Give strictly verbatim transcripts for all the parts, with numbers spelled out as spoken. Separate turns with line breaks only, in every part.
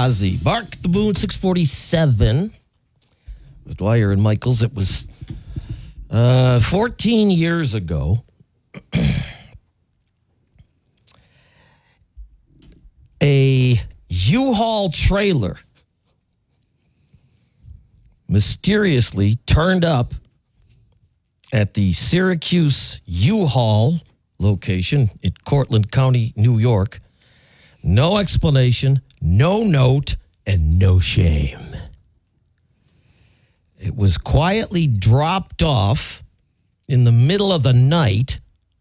Ozzy. Bark the Moon, six forty-seven. With Dwyer and Michaels, it was uh, fourteen years ago. A U-Haul trailer mysteriously turned up at the Syracuse U-Haul location in Cortland County, New York. No explanation, no note, and no shame. It was quietly dropped off in the middle of the night.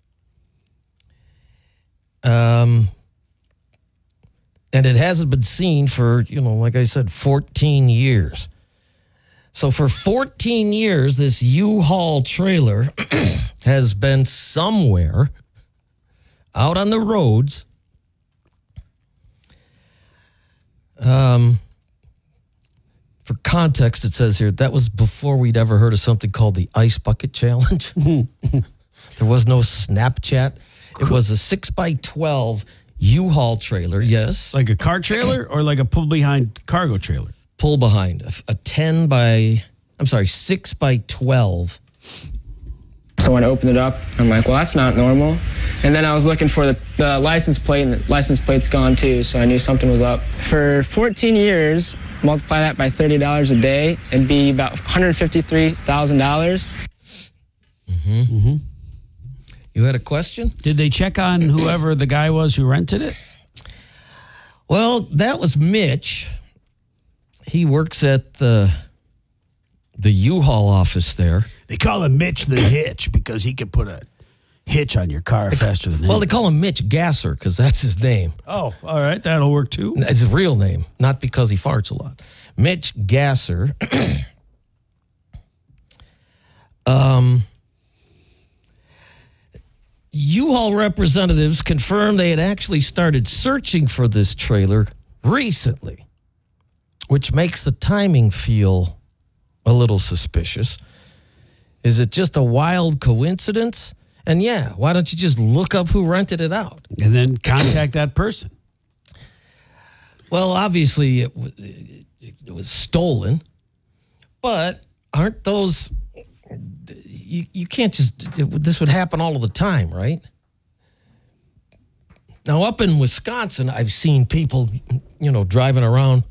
Um, and it hasn't been seen for, you know, like I said, fourteen years. So for fourteen years, this U-Haul trailer has been somewhere out on the roads. Um, for context, it says here, that was before we'd ever heard of something called the Ice Bucket Challenge. There was no Snapchat. It was a six by twelve U-Haul trailer, yes.
Like a car trailer or like a pull-behind cargo trailer?
Pull behind. A, a ten by, I'm sorry, six by twelve.
So when I opened it up, I'm like, well, that's not normal. And then I was looking for the, the license plate, and the license plate's gone too, so I knew something was up. For fourteen years, multiply that by thirty dollars a day, it'd be about one hundred fifty-three thousand dollars.
Mm-hmm. Mm-hmm. You had a question?
Did they check on whoever the guy was who rented it?
Well, that was Mitch. He works at the the U-Haul office there.
They call him Mitch the Hitch because he could put a hitch on your car faster than
Well,
anything.
they call him Mitch Gasser because that's his name.
Oh, all right. That'll work too.
It's his real name, not because he farts a lot. Mitch Gasser. um, U-Haul representatives confirmed they had actually started searching for this trailer recently, which makes the timing feel a little suspicious. Is it just a wild coincidence? And yeah, why don't you just look up who rented it out?
And then contact that person.
Well, obviously it, w- it was stolen, but aren't those, you, you can't just, this would happen all of the time, right? Now, up in Wisconsin, I've seen people, you know, driving around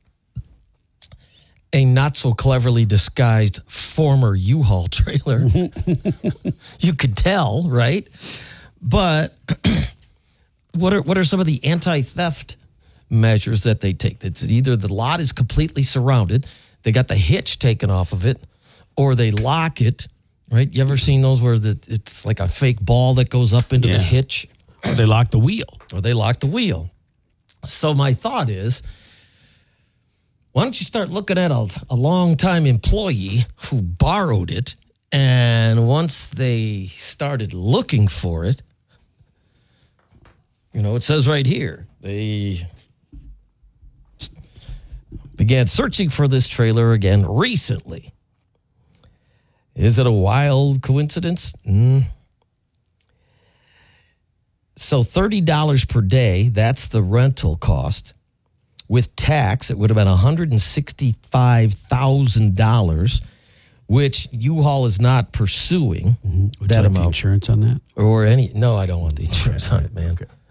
a not so cleverly disguised former U-Haul trailer. You could tell, right? But what are what are some of the anti-theft measures that they take? It's either the lot is completely surrounded, they got the hitch taken off of it, or they lock it, right? You ever seen those where the, it's like a fake ball that goes up into
Yeah.
the hitch?
Or they lock the wheel.
Or they lock the wheel. So my thought is, why don't you start looking at a, a long-time employee who borrowed it, and once they started looking for it, you know, it says right here, they began searching for this trailer again recently. Is it a wild coincidence? Mm. So thirty dollars per day, that's the rental cost. With tax, it would have been one hundred sixty-five thousand dollars, which U-Haul is not pursuing
Mm-hmm. Would
that
you like
amount.
the insurance on that?
Or any, no, I don't want the insurance on it, man.
Okay.